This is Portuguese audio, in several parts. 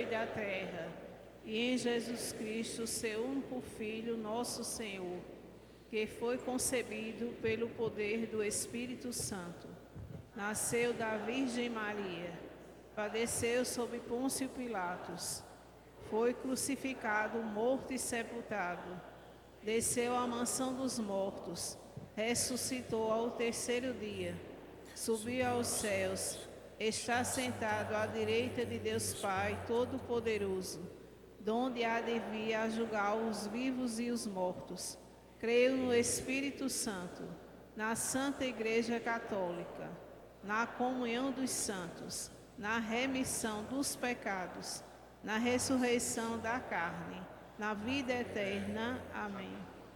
da terra, e em Jesus Cristo, seu único Filho, nosso Senhor, que foi concebido pelo poder do Espírito Santo, nasceu da Virgem Maria, padeceu sob Pôncio Pilatos, foi crucificado, morto e sepultado, desceu à mansão dos mortos, ressuscitou ao terceiro dia, subiu aos céus, está sentado à direita de Deus Pai Todo-Poderoso, donde há de vir a julgar os vivos e os mortos. Creio no Espírito Santo, na Santa Igreja Católica, na comunhão dos santos, na remissão dos pecados, na ressurreição da carne, na vida eterna. Amém.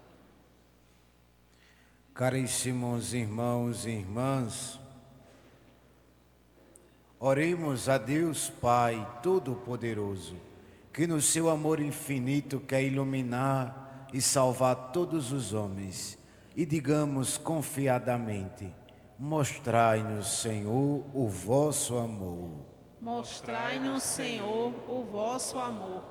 Caríssimos irmãos e irmãs, oremos a Deus Pai Todo-Poderoso, que no seu amor infinito quer iluminar e salvar todos os homens, e digamos confiadamente: mostrai-nos, Senhor, o vosso amor. Mostrai-nos, Senhor, o vosso amor.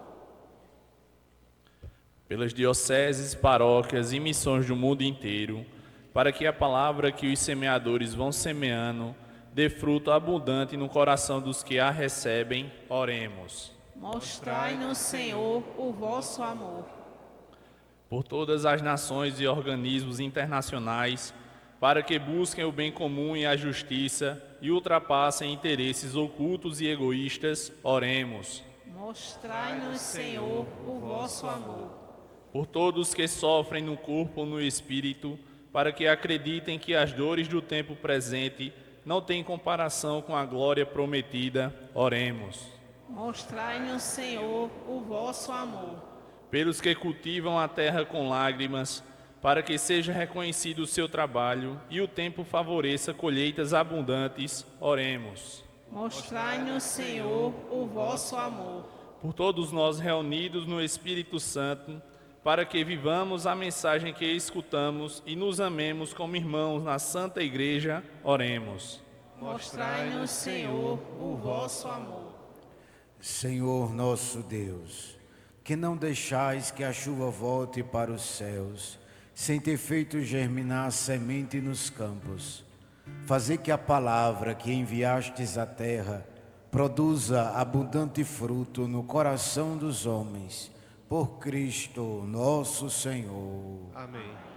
Pelas dioceses, paróquias e missões do mundo inteiro, para que a palavra que os semeadores vão semeando dê fruto abundante no coração dos que a recebem, oremos. Mostrai-nos, Senhor, o vosso amor. Por todas as nações e organismos internacionais, para que busquem o bem comum e a justiça e ultrapassem interesses ocultos e egoístas, oremos. Mostrai-nos, Senhor, o vosso amor. Por todos que sofrem no corpo ou no espírito, para que acreditem que as dores do tempo presente não têm comparação com a glória prometida, oremos. Mostrai-nos, Senhor, o vosso amor. Pelos que cultivam a terra com lágrimas, para que seja reconhecido o seu trabalho e o tempo favoreça colheitas abundantes, oremos. Mostrai-nos, Senhor, o vosso amor. Por todos nós reunidos no Espírito Santo, para que vivamos a mensagem que escutamos e nos amemos como irmãos na Santa Igreja, oremos. Mostrai-nos, Senhor, o vosso amor. Senhor nosso Deus, que não deixais que a chuva volte para os céus, sem ter feito germinar a semente nos campos, fazei que a palavra que enviastes à terra produza abundante fruto no coração dos homens, por Cristo nosso Senhor. Amém.